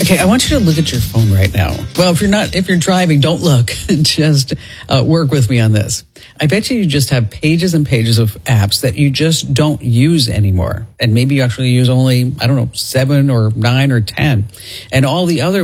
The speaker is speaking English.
Okay, I want you to look at your phone right now. Well, if you're driving, don't look. Just work with me on this. I bet you just have pages and pages of apps that you just don't use anymore. And maybe you actually use only, 7 or 9 or 10. And all the other